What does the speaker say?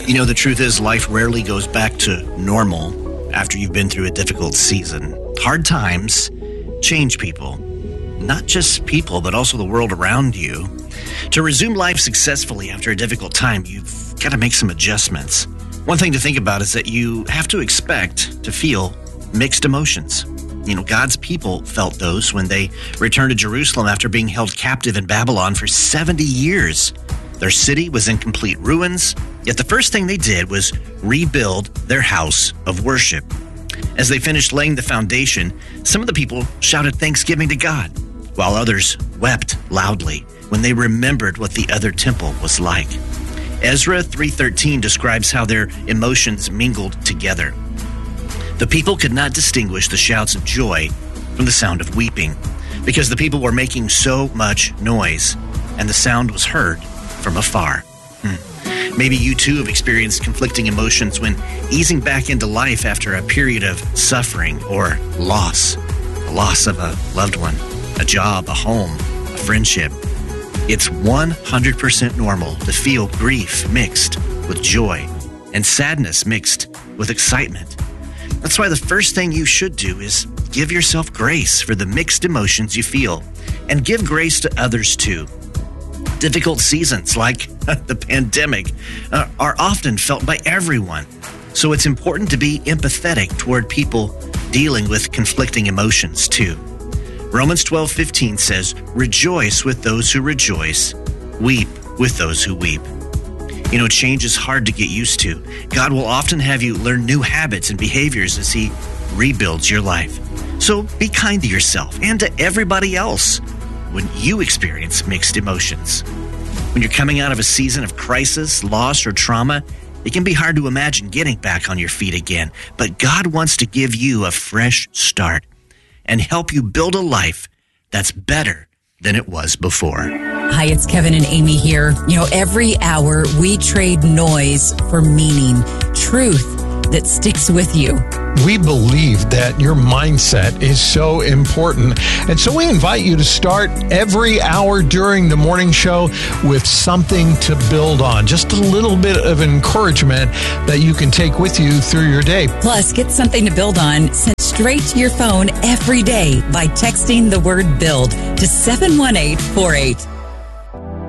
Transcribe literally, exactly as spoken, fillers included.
You know, the truth is life rarely goes back to normal after you've been through a difficult season. Hard times change people, not just people, but also the world around you. To resume life successfully after a difficult time, you've got to make some adjustments. One thing to think about is that you have to expect to feel mixed emotions. You know, God's people felt those when they returned to Jerusalem after being held captive in Babylon for seventy years. Their city was in complete ruins, yet the first thing they did was rebuild their house of worship. As they finished laying the foundation, some of the people shouted thanksgiving to God, while others wept loudly when they remembered what the other temple was like. Ezra three thirteen describes how their emotions mingled together. The people could not distinguish the shouts of joy from the sound of weeping, because the people were making so much noise, and the sound was heard from afar. Hmm. Maybe you too have experienced conflicting emotions when easing back into life after a period of suffering or loss. The loss of a loved one, a job, a home, a friendship. It's one hundred percent normal to feel grief mixed with joy and sadness mixed with excitement. That's why the first thing you should do is give yourself grace for the mixed emotions you feel, and give grace to others too. Difficult seasons like the pandemic uh, are often felt by everyone. So it's important to be empathetic toward people dealing with conflicting emotions too. Romans twelve fifteen says, "Rejoice with those who rejoice, weep with those who weep." You know, change is hard to get used to. God will often have you learn new habits and behaviors as He rebuilds your life. So be kind to yourself and to everybody else when you experience mixed emotions. When you're coming out of a season of crisis, loss, or trauma, it can be hard to imagine getting back on your feet again. But God wants to give you a fresh start and help you build a life that's better than it was before. Hi, it's Kevin and Amy here. You know, every hour we trade noise for meaning, truth that sticks with you. We believe that your mindset is so important. And so we invite you to start every hour during the morning show with something to build on. Just a little bit of encouragement that you can take with you through your day. Plus, get something to build on sent straight to your phone every day by texting the word BUILD to seven one eight four eight.